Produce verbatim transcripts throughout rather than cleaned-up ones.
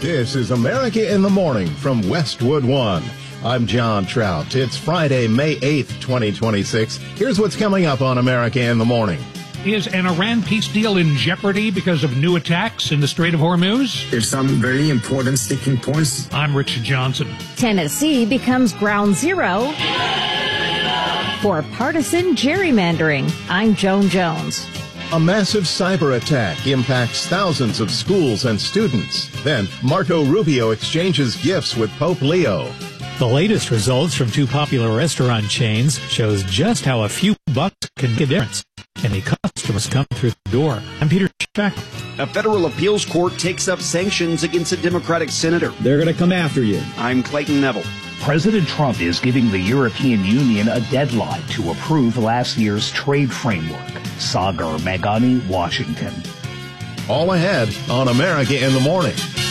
This is America in the Morning from Westwood One. I'm John Trout. It's Friday, May eighth, twenty twenty-six. Here's what's coming up on America in the Morning. Is an Iran peace deal in jeopardy because of new attacks in the Strait of Hormuz? There's some very important sticking points. I'm Richard Johnson. Tennessee becomes ground zero for partisan gerrymandering. I'm Joan Jones. A massive cyber attack impacts thousands of schools and students. Then, Marco Rubio exchanges gifts with Pope Leo. The latest results from two popular restaurant chains shows just how a few bucks can make a difference. And the customers come through the door. I'm Peter Shack. A federal appeals court takes up sanctions against a Democratic senator. They're going to come after you. I'm Clayton Neville. President Trump is giving the European Union a deadline to approve last year's trade framework. Sagar Meghani, Washington. All ahead on America in the Morning.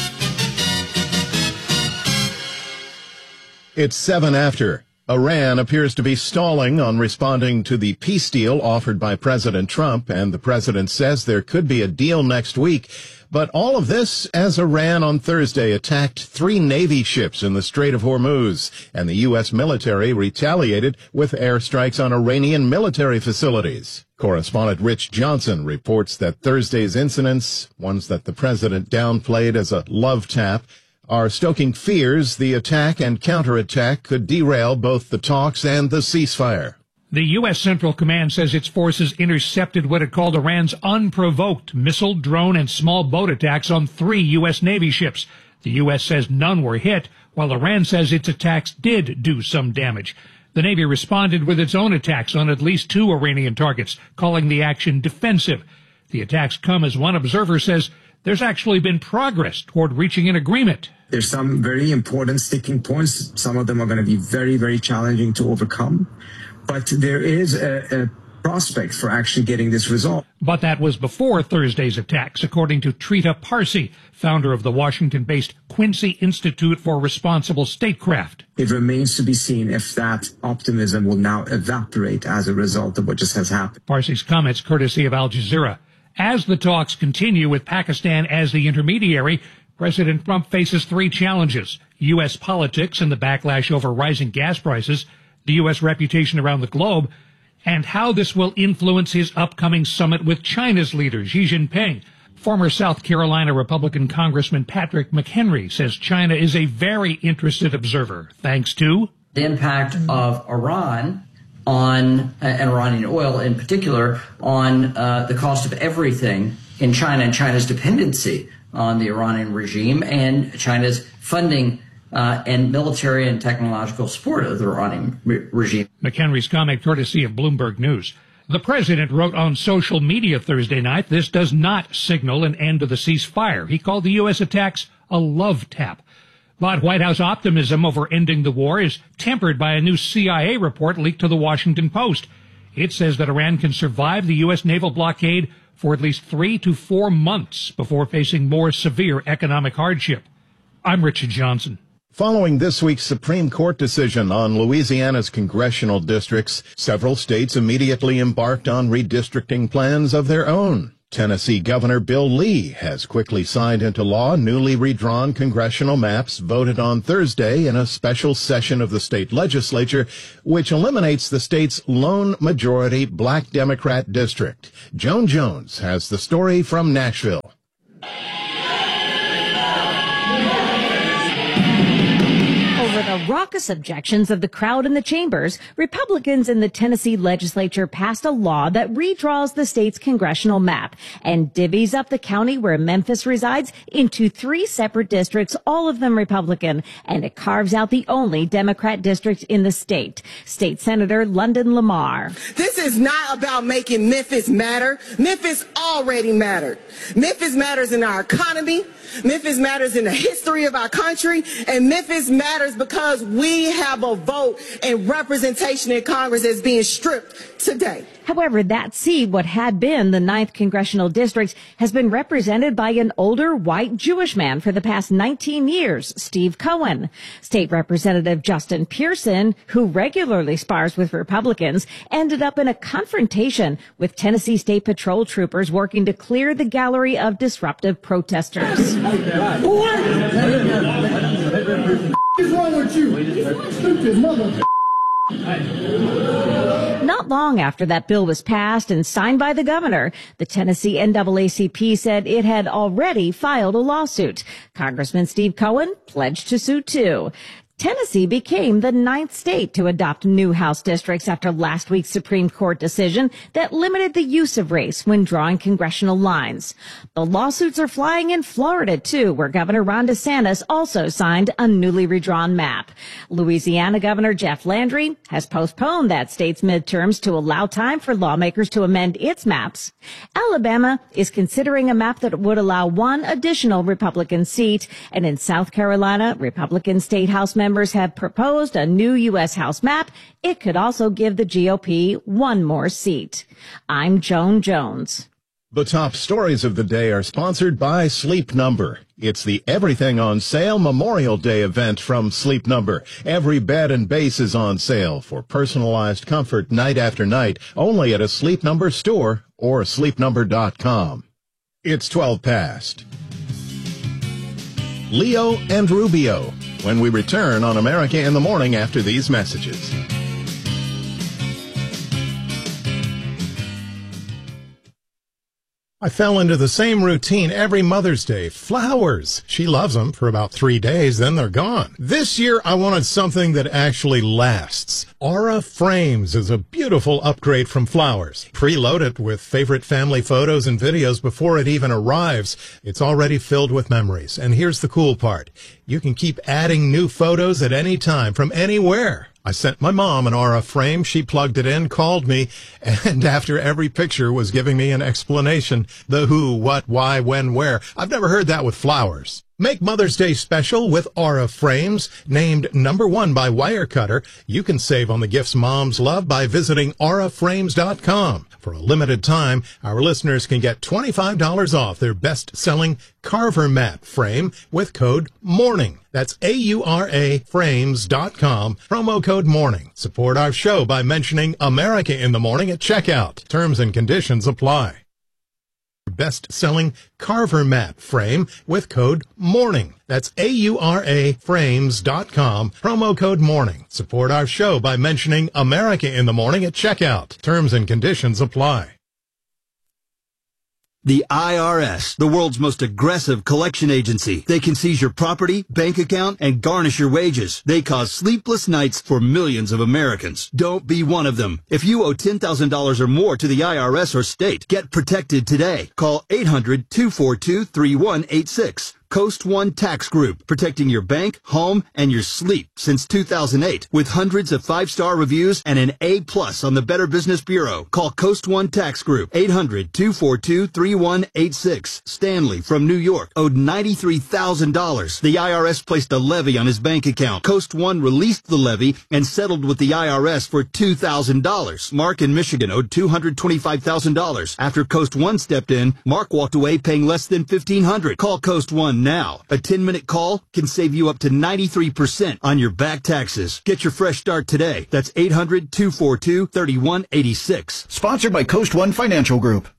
It's seven after. Iran appears to be stalling on responding to the peace deal offered by President Trump, and the president says there could be a deal next week. But all of this as Iran on Thursday attacked three Navy ships in the Strait of Hormuz, and the U S military retaliated with airstrikes on Iranian military facilities. Correspondent Rich Johnson reports that Thursday's incidents, ones that the president downplayed as a love tap, are stoking fears the attack and counterattack could derail both the talks and the ceasefire. The U S. Central Command says its forces intercepted what it called Iran's unprovoked missile, drone, and small boat attacks on three U S. Navy ships. The U S says none were hit, while Iran says its attacks did do some damage. The Navy responded with its own attacks on at least two Iranian targets, calling the action defensive. The attacks come as one observer says there's actually been progress toward reaching an agreement. There's some very important sticking points. Some of them are going to be very, very challenging to overcome. But there is a, a prospect for actually getting this resolved. But that was before Thursday's attacks, according to Trita Parsi, founder of the Washington-based Quincy Institute for Responsible Statecraft. It remains to be seen if that optimism will now evaporate as a result of what just has happened. Parsi's comments courtesy of Al Jazeera. As the talks continue with Pakistan as the intermediary, President Trump faces three challenges: U S politics and the backlash over rising gas prices, the U S reputation around the globe, and how this will influence his upcoming summit with China's leader, Xi Jinping. Former South Carolina Republican Congressman Patrick McHenry says China is a very interested observer, thanks to the impact of Iran on, uh, and Iranian oil in particular, on uh, the cost of everything in China and China's dependency on the Iranian regime and China's funding uh, and military and technological support of the Iranian re- regime. McHenry's comment courtesy of Bloomberg News. The president wrote on social media Thursday night this does not signal an end to the ceasefire. He called the U S attacks a love tap. But White House optimism over ending the war is tempered by a new C I A report leaked to the Washington Post. It says that Iran can survive the U S naval blockade for at least three to four months before facing more severe economic hardship. I'm Richard Johnson. Following this week's Supreme Court decision on Louisiana's congressional districts, several states immediately embarked on redistricting plans of their own. Tennessee Governor Bill Lee has quickly signed into law newly redrawn congressional maps voted on Thursday in a special session of the state legislature, which eliminates the state's lone majority black Democrat district. Joan Jones has the story from Nashville. Over the raucous objections of the crowd in the chambers, Republicans in the Tennessee legislature passed a law that redraws the state's congressional map and divvies up the county where Memphis resides into three separate districts, all of them Republican, and it carves out the only Democrat district in the state. State Senator London Lamar. This is not about making Memphis matter. Memphis already mattered. Memphis matters in our economy. Memphis matters in the history of our country, and Memphis matters because we have a vote and representation in Congress that's being stripped today. However, that seat, what had been the ninth congressional district, has been represented by an older white Jewish man for the past nineteen years, Steve Cohen. State Representative Justin Pearson, who regularly spars with Republicans, ended up in a confrontation with Tennessee State Patrol troopers working to clear the gallery of disruptive protesters. What is wrong with you? Stupid mother. Not long after that bill was passed and signed by the governor, the Tennessee N double A C P said it had already filed a lawsuit. Congressman Steve Cohen pledged to sue too. Tennessee became the ninth state to adopt new House districts after last week's Supreme Court decision that limited the use of race when drawing congressional lines. The lawsuits are flying in Florida, too, where Governor Ron DeSantis also signed a newly redrawn map. Louisiana Governor Jeff Landry has postponed that state's midterms to allow time for lawmakers to amend its maps. Alabama is considering a map that would allow one additional Republican seat. And in South Carolina, Republican State House members Members have proposed a new U S House map. It could also give the G O P one more seat. I'm Joan Jones. The top stories of the day are sponsored by Sleep Number. It's the Everything on Sale Memorial Day event from Sleep Number. Every bed and base is on sale for personalized comfort night after night, only at a Sleep Number store or sleep number dot com. It's twelve past. Leo and Rubio, when we return on America in the Morning after these messages. I fell into the same routine every Mother's Day. Flowers. She loves them for about three days, then they're gone. This year, I wanted something that actually lasts. Aura Frames is a beautiful upgrade from flowers. Preload it with favorite family photos and videos before it even arrives. It's already filled with memories. And here's the cool part. You can keep adding new photos at any time from anywhere. I sent my mom an Aura frame. She plugged it in, called me, and after every picture was giving me an explanation. The who, what, why, when, where. I've never heard that with flowers. Make Mother's Day special with Aura Frames. Named number one by Wirecutter. You can save on the gifts moms love by visiting aura frames dot com. For a limited time, our listeners can get twenty-five dollars off their best-selling Carver Mat frame with code MORNING. That's A U R A frames dot com, promo code MORNING. Support our show by mentioning America in the Morning at checkout. Terms and conditions apply. Best-selling Carver Mat frame with code MORNING. That's A U R A frames dot com, promo code MORNING. Support our show by mentioning America in the Morning at checkout. Terms and conditions apply. The I R S, the world's most aggressive collection agency. They can seize your property, bank account, and garnish your wages. They cause sleepless nights for millions of Americans. Don't be one of them. If you owe ten thousand dollars or more to the I R S or state, get protected today. Call eight hundred, two four two, three one eight six. Coast One Tax Group, protecting your bank, home, and your sleep since two thousand eight. With hundreds of five-star reviews and an A plus on the Better Business Bureau. Call Coast One Tax Group, eight hundred, two four two, three one eight six. Stanley from New York owed ninety-three thousand dollars. The I R S placed a levy on his bank account. Coast One released the levy and settled with the I R S for two thousand dollars. Mark in Michigan owed two hundred twenty-five thousand dollars. After Coast One stepped in, Mark walked away paying less than fifteen hundred dollars. Call Coast One now. A ten-minute call can save you up to ninety-three percent on your back taxes. Get your fresh start today. That's eight hundred, two four two, three one eight six. Sponsored by Coast One Financial Group.